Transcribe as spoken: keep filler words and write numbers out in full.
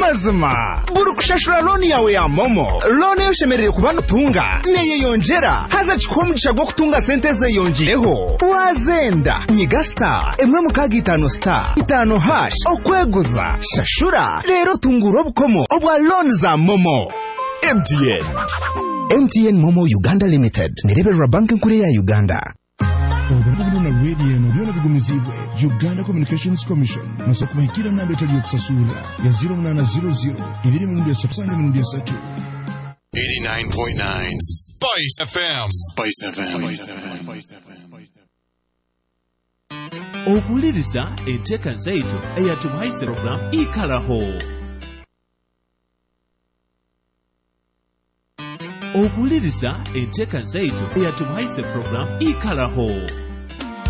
mazima buri kushashura loni yawe ya momo loni yoshemereye kubana utunga neye yongera haza chikomugisha gwo kutunga sente ze yongireho wazenda nyiga star emwe mukaga itano star itano hash okweguza shashura rero tunguro bukomo obwa loni za momo. M T N M T N Momo Uganda Limited nirebera banki nkuru ya Uganda. Uburundi na radio no byona bigumizibwe Uganda Communications Commission nasoko bahikira na beta yo kusasura ya zero nine zero zero ibiri mu ndiye sabsanga mu ndiye satu eighty-nine point nine Spice F M. Spice F M. Okuliriza enteka nzaito eyatubaise program ikalaho. Okuliriza enteka nzaito eyatubaise program ikalaho.